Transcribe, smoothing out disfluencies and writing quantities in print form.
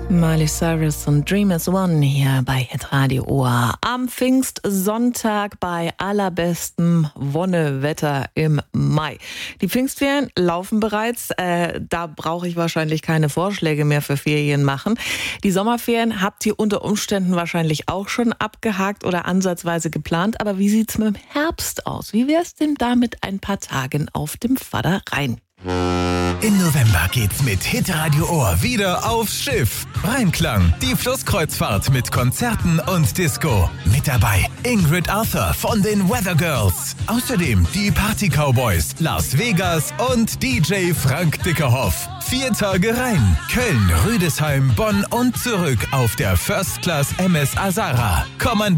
Miley Cyrus und Dream is One hier bei Hitradio Ohr. Am Pfingstsonntag bei allerbestem Wonnewetter im Mai. Die Pfingstferien laufen bereits. Da brauche ich wahrscheinlich keine Vorschläge mehr für Ferien machen. Die Sommerferien habt ihr unter Umständen wahrscheinlich auch schon abgehakt oder ansatzweise geplant. Aber wie sieht's mit dem Herbst aus? Wie wär's denn da mit ein paar Tagen auf dem Vaterrhein? Im November geht's mit Hitradio Ohr wieder aufs Schiff. Rheinklang, die Flusskreuzfahrt mit Konzerten und Disco. Mit dabei Ingrid Arthur von den Weather Girls. Außerdem die Party Cowboys, Las Vegas und DJ Frank Dickerhoff. 4 Tage Rhein, Köln, Rüdesheim, Bonn und zurück auf der First Class MS Azara. Komm an